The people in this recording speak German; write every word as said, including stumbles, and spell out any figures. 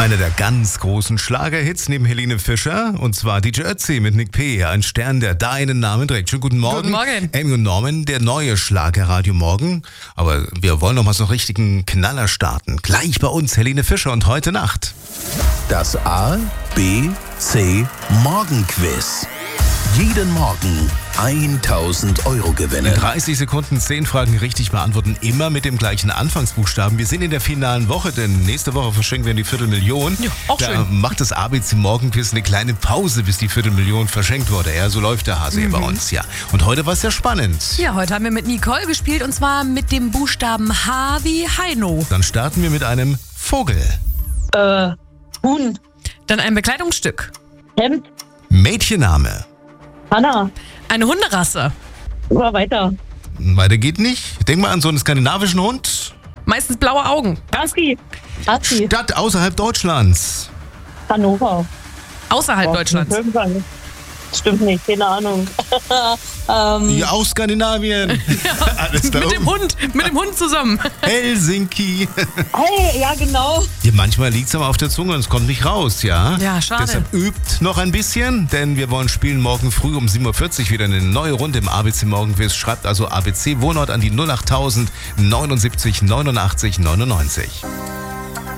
Einer der ganz großen Schlagerhits neben Helene Fischer, und zwar D J Ötzi mit Nick P., ein Stern, der deinen Namen trägt. Schönen guten Morgen. Guten Morgen. Amy und Norman, der neue Schlagerradio Morgen. Aber wir wollen noch mal so einen richtigen Knaller starten. Gleich bei uns Helene Fischer und heute Nacht. Das A, B, C Morgenquiz. Jeden Morgen tausend Euro gewinnen. In dreißig Sekunden zehn Fragen richtig beantworten, immer mit dem gleichen Anfangsbuchstaben. Wir sind in der finalen Woche, denn nächste Woche verschenken wir die Viertelmillion. Ja, auch da schön. macht das A B C Morgenquiz eine kleine Pause, bis die Viertelmillion verschenkt wurde. Ja, so läuft der Hase hier bei uns, ja. Und heute war es sehr spannend. Ja, heute haben wir mit Nicole gespielt und zwar mit dem Buchstaben H wie Heino. Dann starten wir mit einem Vogel. Äh, Huhn, Dann ein Bekleidungsstück. Hemd, Mädchenname. Hanna, Eine Hunderasse. oder weiter. Weiter geht nicht. Denk mal an so einen skandinavischen Hund. Meistens blaue Augen. Husky, Husky, Stadt außerhalb Deutschlands. Hannover. Außerhalb Deutschlands. Irgendwann. Stimmt nicht, keine Ahnung. ähm, Ja, aus Skandinavien. Alles da Mit dem oben. Hund, mit dem Hund zusammen. Helsinki. hey, ja genau. Ja, manchmal liegt es aber auf der Zunge und es kommt nicht raus, ja? Ja, schade. Deshalb übt noch ein bisschen, denn wir wollen spielen morgen früh um sieben Uhr vierzig wieder eine neue Runde im A B C Morgenquiz. Schreibt also A B C Wohnort an die null acht null null neunundsiebzig neunundachtzig neunundneunzig.